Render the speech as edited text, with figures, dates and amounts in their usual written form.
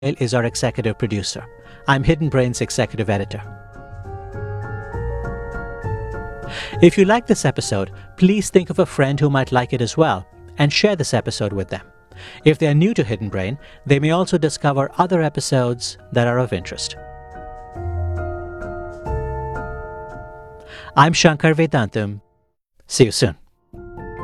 is our executive producer. I'm Hidden Brain's executive editor. If you like this episode, please think of a friend who might like it as well and share this episode with them. If they are new to Hidden Brain, they may also discover other episodes that are of interest. I'm Shankar Vedantam. See you soon.